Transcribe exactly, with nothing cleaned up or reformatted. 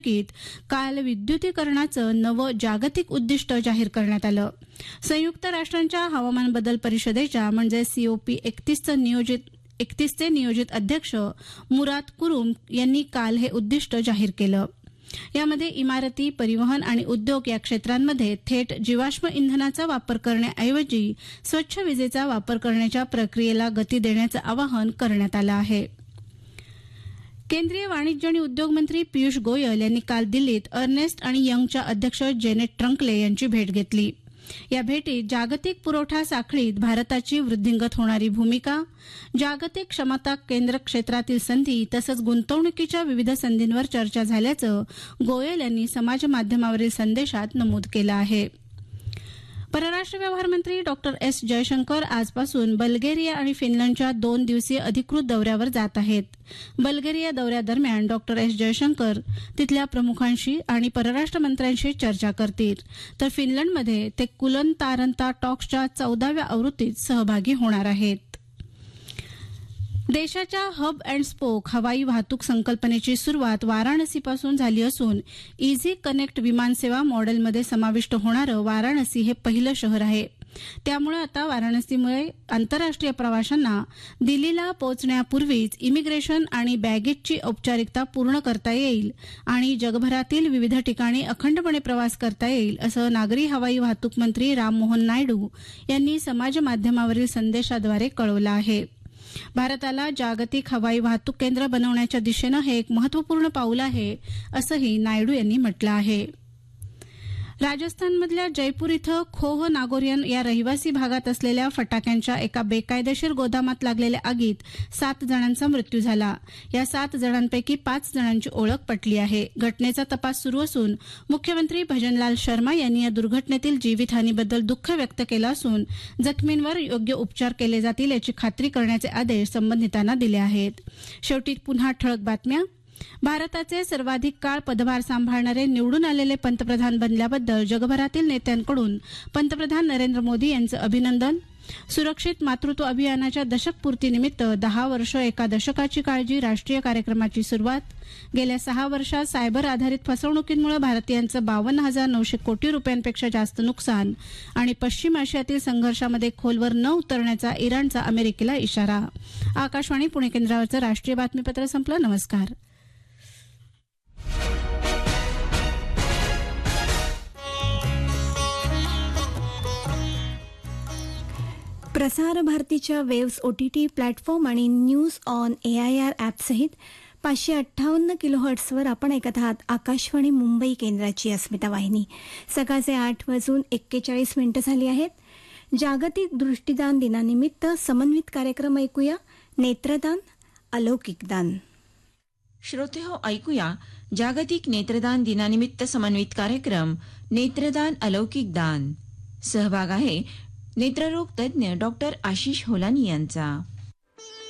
बैठकीत काल विद्युतीकरणाचं नवं जागतिक उद्दिष्ट जाहीर करण्यात आलं. संयुक्त राष्ट्रांच्या हवामान बदल परिषदेच्या म्हणजे सीओपी एकतीसचं नियोजित एकतीसचे नियोजित अध्यक्ष मुरात कुरुम यांनी काल हे उद्दिष्ट जाहीर केलं. यामध्ये इमारती, परिवहन आणि उद्योग या क्षेत्रांमध्ये थेट जीवाश्म इंधनाचा वापर करण्याऐवजी स्वच्छ विजेचा वापर करण्याच्या प्रक्रियेला गती देण्याचं आवाहन करण्यात आलं आहे. केंद्रीय वाणिज्य आणि उद्योग मंत्री पियुष गोयल यांनी काल दिल्लीत अर्नेस्ट आणि यंगच्या अध्यक्ष जेनेट ट्रंकले यांची भेट घेतली. या भेटीत जागतिक पुरवठा साखळीत भारताची वृद्धिंगत होणारी भूमिका, जागतिक क्षमता केंद्र क्षेत्रातील संधी तसंच गुंतवणुकीच्या विविध संधींवर चर्चा झाल्याचं गोयल यांनी समाज माध्यमावरील संदेशात नमूद केलं आहे. परराष्ट्र व्यवहार मंत्री डॉक्टर एस जयशंकर आजपासून बल्गेरिया आणि फिनलंडच्या दोन दिवसीय अधिकृत दौऱ्यावर जात आहेत. बल्गेरिया दौऱ्यादरम्यान डॉक्टर एस जयशंकर तिथल्या प्रमुखांशी आणि परराष्ट्र मंत्र्यांशी चर्चा करतील, तर फिनलंडमध्ये ते कुलन तारंता टॉक्सच्या चौदाव्या आवृत्तीत सहभागी होणार आहेत. देशाच्या हब अँड स्पोक हवाई वाहतूक संकल्पनेची सुरुवात वाराणसीपासून झाली असून इझी कनेक्ट विमानसेवा मॉडेलमध्ये समाविष्ट होणारं वाराणसी हे पहिलं शहर आहे. त्यामुळे आता वाराणसीमुळे आंतरराष्ट्रीय प्रवाशांना दिल्लीला पोहोचण्यापूर्वीच इमिग्रेशन आणि बॅगेजची औपचारिकता पूर्ण करता येईल आणि जगभरातील विविध ठिकाणी अखंडपणे प्रवास करता येईल असं नागरी हवाई वाहतूक मंत्री राममोहन नायडू यांनी समाजमाध्यमावरील संदेशाद्वारे कळवलं आहे. भारताला जागतिक हवाई वाहतूक केंद्र बनवण्याच्या दिशेनं हे एक महत्वपूर्ण पाऊल आहे असंही नायडू यांनी म्हटलं आहे. राजस्थानमधल्या जयपूर इथं खोह नागोरियन या रहिवासी भागात असलेल्या फटाक्यांच्या एका बेकायदेशीर गोदामात लागलेल्या आगीत सात जणांचा मृत्यू झाला. या सात जणांपैकी पाच जणांची ओळख पटली आहे. घटनेचा तपास सुरू असून मुख्यमंत्री भजनलाल शर्मा यांनी या दुर्घटनेतील जीवितहानीबद्दल दुःख व्यक्त केलं असून जखमींवर योग्य उपचार केले जातील याची खात्री करण्याचे आदेश संबंधितांना दिले आहेत. शेवटी पुन्हा ठळक बातम्या. भारताचे सर्वाधिक काळ पदभार सांभाळणारे निवडून आलेले पंतप्रधान बनल्याबद्दल जगभरातील नेत्यांकडून पंतप्रधान नरेंद्र मोदी यांचं अभिनंदन. सुरक्षित मातृत्व अभियानाच्या दशकपूर्तीनिमित्त दहा वर्ष एका दशकाची काळजी राष्ट्रीय कार्यक्रमाची सुरुवात. गेल्या सहा वर्षात सायबर आधारित फसवणुकींमुळे भारतीयांचं बावन्न हजार नऊशे कोटी रुपयांपेक्षा जास्त नुकसान आणि पश्चिम आशियातील संघर्षामध्ये खोलवर न उतरण्याचा इराणचा अमेरिकेला इशारा. आकाशवाणी पुणे केंद्रावरचं राष्ट्रीय बातमीपत्र संपलं. नमस्कार. प्रसार भारतीच्या वेव्स ओटीटी प्लॅटफॉर्म आणि न्यूज ऑन एआयआर ॲपसहित पाचशे अठ्ठावन्न किलोहर्ट्सवर आपण ऐकत आहात आकाशवाणी मुंबई केंद्राची अस्मिता वाहिनी. सकाळचे आठ वाजून एक्केचाळीस मिनिटं झाली आहेत. जागतिक दृष्टिदान दिनानिमित्त समन्वित कार्यक्रम ऐकूया. नेत्रदान अलौकिक दान. श्रोतेहो, ऐकूया जागतिक नेत्रदान दिनानिमित्त समन्वित कार्यक्रम नेत्रदान अलौकिक दान. सहभाग आहे नेत्ररोग तज्ञ डॉक्टर आशिष होलानी यांचा.